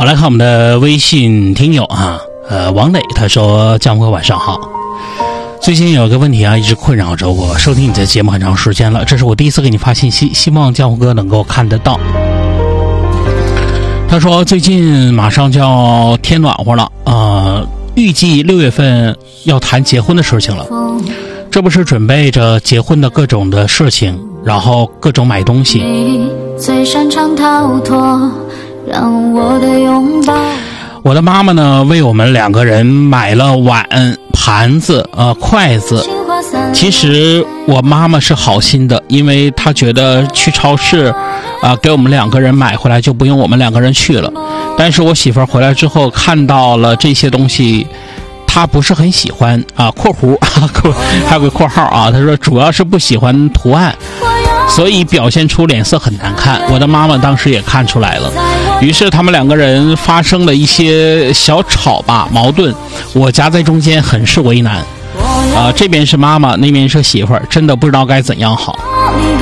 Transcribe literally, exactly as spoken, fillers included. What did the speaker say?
好，来看我们的微信听友啊，呃，王磊他说：“江哥晚上好，最近有个问题啊，一直困扰着我。收听你的节目很长时间了，这是我第一次给你发信息，希望江哥能够看得到。”他说：“最近马上就要天暖和了，呃，预计六月份要谈结婚的事情了。这不是准备着结婚的各种的事情，然后各种买东西。最擅长逃脱。”让我的拥抱。我的妈妈呢，为我们两个人买了碗、盘子、呃筷子。其实我妈妈是好心的，因为她觉得去超市，啊、呃，给我们两个人买回来就不用我们两个人去了。但是我媳妇儿回来之后看到了这些东西，她不是很喜欢啊。括弧还有个括号啊，她说主要是不喜欢图案。所以表现出脸色很难看，我的妈妈当时也看出来了，于是他们两个人发生了一些小吵吧矛盾，我夹在中间很是为难，啊、呃，这边是妈妈，那边是媳妇儿，真的不知道该怎样好。